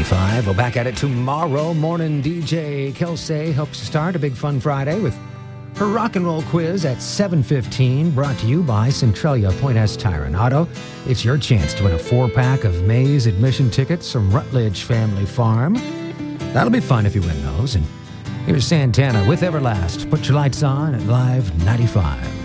95. We'll back at it tomorrow morning. DJ Kelsey helps start a big fun Friday with her rock and roll quiz at 7:15, brought to you by Centralia Point S Tire and Auto. It's your chance to win a 4-pack of Mays admission tickets from Rutledge Family Farm. That'll be fun if you win those. And here's Santana with Everlast. Put your lights on at Live 95.